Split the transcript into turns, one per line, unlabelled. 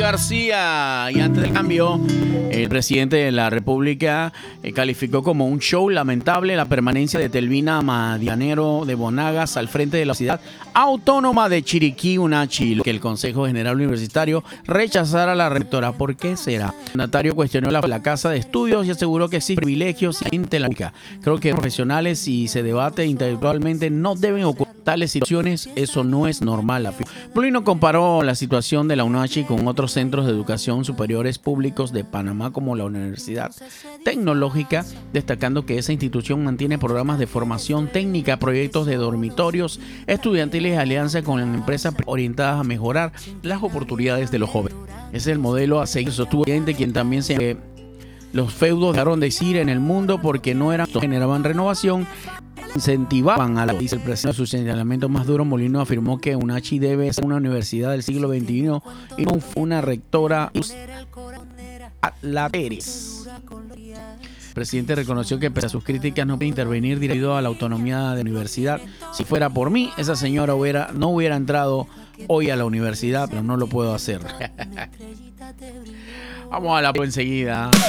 García. Y antes del cambio, el presidente de la República calificó como un show lamentable la permanencia de Telvina Madianero de Bonagas al frente de la Universidad Autónoma de Chiriquí, UNACHI, que el Consejo General Universitario rechazara a la rectora. ¿Por qué será? El mandatario cuestionó la casa de estudios y aseguró que existen privilegios en la única. Creo que profesionales y se debate intelectualmente no deben ocurrir tales situaciones, eso no es normal. Molino comparó la situación de la UNACHI con otros centros de educación superiores públicos de Panamá como la Universidad Tecnológica, destacando que esa institución mantiene programas de formación técnica, proyectos de dormitorios estudiantiles y alianzas con empresas orientadas a mejorar las oportunidades de los jóvenes. Es el modelo a seguir, sostuvo quien también se los feudos dejaron de existir en el mundo porque no generaban renovación, incentivaban a la, dice el presidente. Su señalamiento más duro, Molino afirmó que UNACHI debe ser una universidad del siglo XXI y no una rectora lateris. El presidente reconoció que pese a sus críticas no puede intervenir debido a la autonomía de la universidad. Si fuera por mí, esa señora no hubiera entrado hoy a la universidad, pero no lo puedo hacer. Vamos a la enseguida.